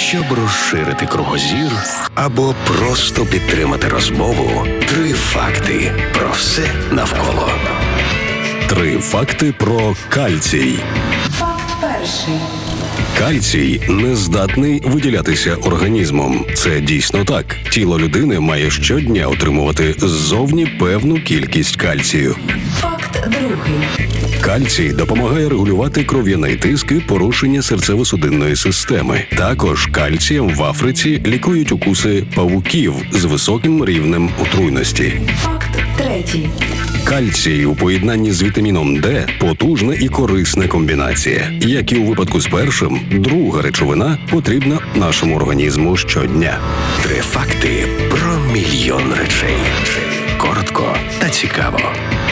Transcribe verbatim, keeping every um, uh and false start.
Щоб розширити кругозір або просто підтримати розмову, три факти про все навколо. Три факти про кальцій. Факт перший. Кальцій не здатний виділятися організмом. Це дійсно так. Тіло людини має щодня отримувати ззовні певну кількість кальцію. Факт другий. Кальцій допомагає регулювати кров'яний тиск і порушення серцево-судинної системи. Також кальцієм в Африці лікують укуси павуків з високим рівнем отруйності. Факт третій. Кальцій у поєднанні з вітаміном Д – потужна і корисна комбінація. Як і у випадку з першим, друга речовина потрібна нашому організму щодня. Три факти про мільйон речей. Коротко та цікаво.